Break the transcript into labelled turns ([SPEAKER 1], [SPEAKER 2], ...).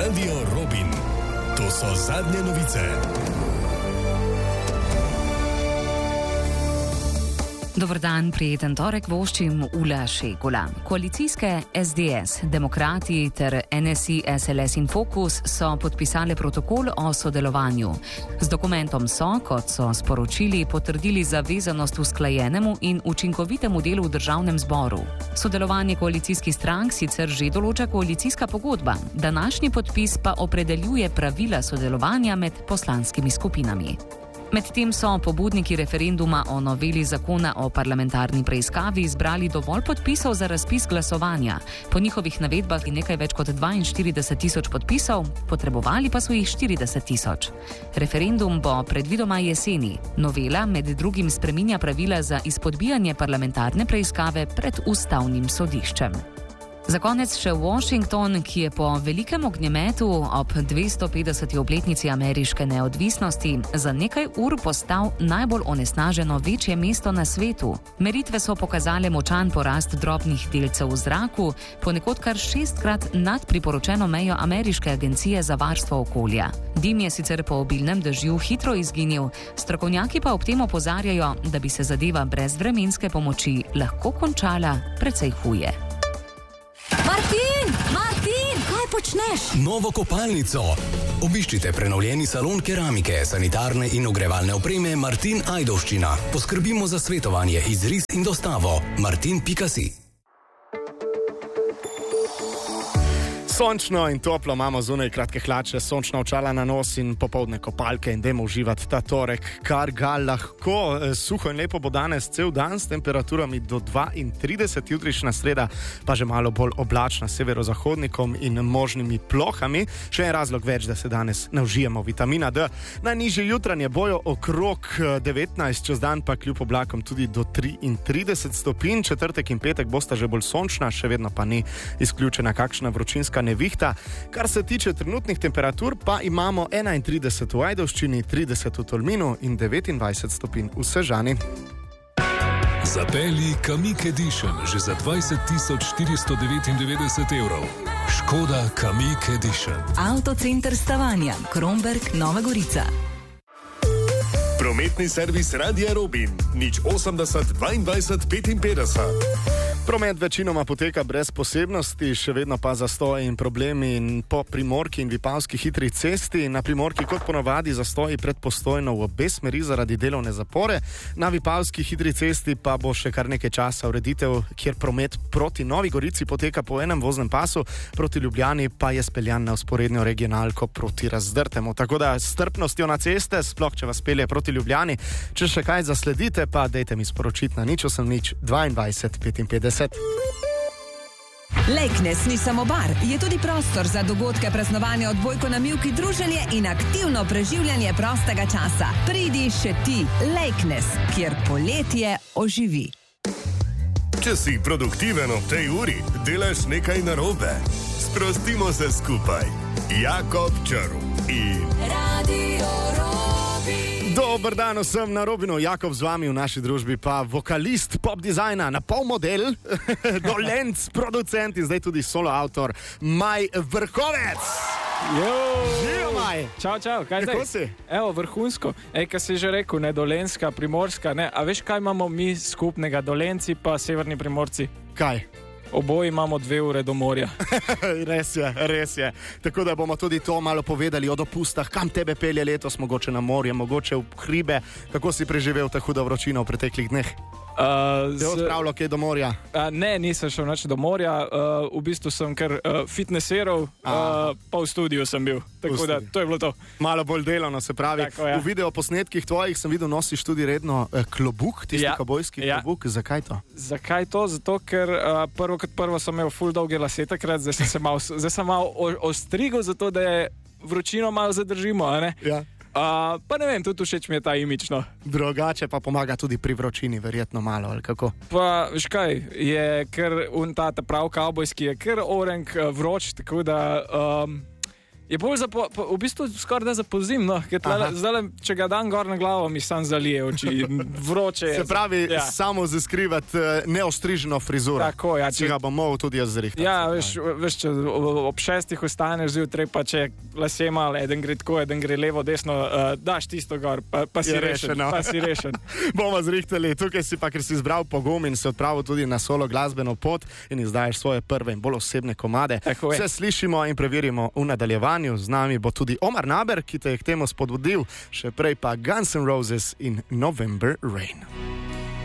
[SPEAKER 1] Radio Robin. To so zadnje novice.
[SPEAKER 2] Dober dan, prijeten torek voščim Ula Šegula. Koalicijske SDS, Demokrati ter NSI, SLS in Fokus so podpisali protokol o sodelovanju. Z dokumentom so, kot so sporočili, potrdili zavezanost usklajenemu in učinkovitemu delu v državnem zboru. Sodelovanje koalicijskih strank sicer že določa koalicijska pogodba, današnji podpis pa opredeljuje pravila sodelovanja med poslanskimi skupinami. Medtem so pobudniki referenduma o noveli zakona o parlamentarni preiskavi zbrali dovolj podpisov za razpis glasovanja. Po njihovih navedbah je nekaj več kot 42 tisoč podpisov, potrebovali pa so jih 40 tisoč. Referendum bo predvidoma jeseni. Novela med drugim spreminja pravila za izpodbijanje parlamentarne preiskave pred ustavnim sodiščem. Za konec še Washington, ki je po velikem ognjemetu ob 250. obletnici ameriške neodvisnosti za nekaj ur postal najbolj onesnaženo večje mesto na svetu. Meritve so pokazale močan porast drobnih delcev v zraku, ponekod kar 6-krat nad priporočeno mejo ameriške agencije za varstvo okolja. Dim je sicer po obilnem dežju hitro izginil, strokovnjaki pa ob tem opozarjajo, da bi se zadeva brez vremenske pomoči lahko končala precej huje.
[SPEAKER 3] Martin, kaj počneš?
[SPEAKER 1] Novo kopalnico. Obiščite prenovljeni salon keramike, sanitarne in ogrevalne opreme Martin Ajdovščina. Poskrbimo za svetovanje, izris in dostavo. martin.si.
[SPEAKER 4] Sončno in toplo imamo zunaj, kratke hlače, sončna očala na nos in popoldne kopalke in dajmo uživati ta torek, kar ga lahko. Suho in lepo bo danes cel dan s temperaturami do 32, jutrišnja sreda pa že malo bolj oblačna s severozahodnikom in možnimi plohami. Še en razlog več, da se danes ne užijemo vitamina D. Najnižje jutranje bojo okrog 19, čez dan pa kljub oblakom tudi do 33 stopinj. Četrtek in petek bosta že bolj sončna, še vedno pa ni izključena kakšna vročinska nevihta. Kar se tiče trenutnih temperatur, pa imamo 31 v Ajdovščini, 30 v Tolminu in 29 stopinj v Sežani.
[SPEAKER 5] Zapelji Kamiq Edition že za 20.499 evrov. Škoda Kamiq Edition.
[SPEAKER 3] Avtocenter Stavanja, Kromberk, Nova Gorica.
[SPEAKER 1] Prometni servis Radia Robin. 080 22 55.
[SPEAKER 4] Promet večinoma poteka brez posebnosti, še vedno pa zastoji in problemi in po Primorki in Vipavski hitri cesti. Na Primorki kot ponovadi zastoji pred Postojno v obe smeri zaradi delovne zapore. Na Vipavski hitri cesti pa bo še kar nekaj časa ureditev, kjer promet proti Novi Gorici poteka po enem voznem pasu, proti Ljubljani pa je speljan na vzporednjo regionalko proti Razdrtemu. Tako da s strpnostjo na ceste, sploh če vas pelje proti Ljubljani, če še kaj zasledite, pa dejte mi sporočiti na 080 22 55.
[SPEAKER 3] Lejknes ni samo bar, je tudi prostor za dogodke, praznovanja, odbojko na mivki, druženje in aktivno preživljanje prostega časa. Pridi še ti, Lejknes, kjer poletje oživi.
[SPEAKER 1] Če si produktiven ob tej uri, delaš nekaj narobe. Sprostimo se skupaj. Jakob Črv in
[SPEAKER 3] Radio Robin.
[SPEAKER 4] Dober dan vsem na Robinu, Jakob z vami, v naši družbi pa vokalist pop dizajna, napol model, Dolenc, producent in zdaj tudi solo avtor Maj Vrhovec. Živijo, Maj.
[SPEAKER 6] Čau, kaj
[SPEAKER 4] Kako
[SPEAKER 6] zdaj?
[SPEAKER 4] si?
[SPEAKER 6] Evo, vrhunsko. Kaj si že rekel, ne, Dolenska, Primorska, ne, a veš, kaj imamo mi skupnega, Dolenci pa severni Primorci?
[SPEAKER 4] Kaj?
[SPEAKER 6] Oboji imamo 2 ure do morja.
[SPEAKER 4] Res je. Tako da bomo tudi to malo povedali o dopustah, kam tebe pelje letos, mogoče na morje, mogoče v hribe, kako si preživel ta huda vročina v preteklih dneh. Te odpravilo kaj do morja?
[SPEAKER 6] Ne, nisem šel nič do morja, v bistvu sem kar fitnessiral, pa v studiu sem bil, tako da to je bilo to.
[SPEAKER 4] Malo bolj delovno, se pravi.
[SPEAKER 6] Tako, ja.
[SPEAKER 4] V videoposnetkih tvojih sem videl, nosiš tudi redno klobuk, tisti kavbojski klobuk. Zakaj to?
[SPEAKER 6] Zakaj to? Zato, ker prvo sem imel ful dolge lase takrat, zdaj sem malo ostrigel, zato da je vročino malo zadržimo, a ne?
[SPEAKER 4] Ja.
[SPEAKER 6] Pa ne vem, tudi všeč mi je ta imič, no.
[SPEAKER 4] Drugače pa pomaga tudi pri vročini, verjetno malo, ali kako?
[SPEAKER 6] Pa, veš kaj, je kar ta prav kavbojski, je kar orenk vroč, tako da Je bolj v bistvu skoraj da za pozim, no, zdaj, če ga dan gor na glavo, mi sam zalije oči, vroče je.
[SPEAKER 4] Se pravi, samo zaskrivati neostriženo frizuro.
[SPEAKER 6] Tako, ja.
[SPEAKER 4] Če ga bom mogel tudi jaz zrihtati.
[SPEAKER 6] Ja, veš, če ob 6 ostaneš zjutraj, pa če lase malo, eden gre tako, eden gre levo, desno, daš tisto gor, pa si rešen.
[SPEAKER 4] Bomo zrihtali, tukaj si pa, ker si izbral pogum in se odpravil tudi na solo glasbeno pot in izdajaš svoje prve in bolj osebne komade. Vse slišimo in preverimo v nadaljevanju. Z nami bo tudi Omar Naber, ki te je k temu spodbudil, še prej pa Guns N' Roses in November Rain.